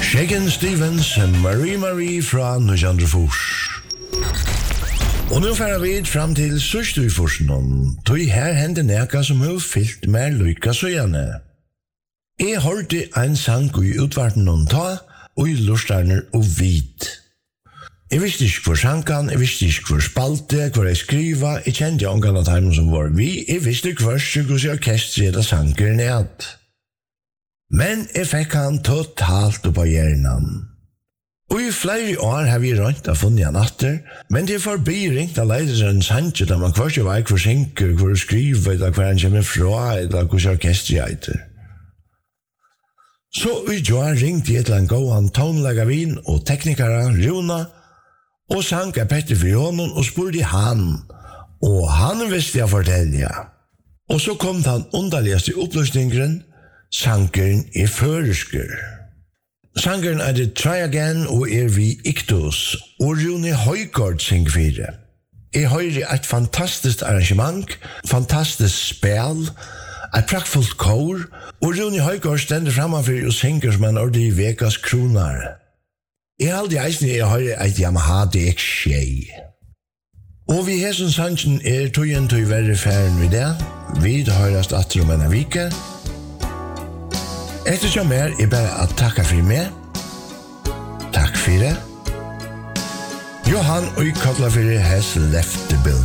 Shakin' Stevens, Marie fra Nujandrefors. Og nå færer vi fram til Søstøyforsen, tog her hender neka som har fyllt med lykka søgjane. Jeg hørte en sang i utvarten om ta, og i lustarner og vit. Jeg visste ikke hvor sankan, jeg visste ikke hvor spalte, hvor jeg skriva, jeg kjente ångan av timen som var vi, jeg visste hver sykehus i orkestret av sanger ned. Men jeg fikk han totalt opp av hjernen. Og i flere år har vi rønt av funnet han atter, men det er forbi ringt av leideren sannsje, da man hverst jo veik hvor synker, hvor skriver, eller hvor han kommer fra, eller hvor orkestret heter. Så i år ringte jeg til en gåan tonelagavin og teknikere Runa, og sang jeg Petter for honom og spurte han, og han visste jeg fortelle. Og så kom den underligste oppløsningen, sangeren er føresker. Sangeren er det Try Again og er vi Iktus, og Rune Højgaard synger fire. Jeg hører et fantastisk arrangement, fantastisk spil, et praktfullt kor, og Rune Højgaard stender fremmefyr og synger som en ordentlig Vegas kronar. Jeg har aldri eisen jeg hører et Yamaha DX6. Og vi hesson sannsjen er tøyen til verre færen ved det. Vi høyrast atter om en vike. Etter som er bare at takka for meg. Takk for det. Johan og Katla for has left the building.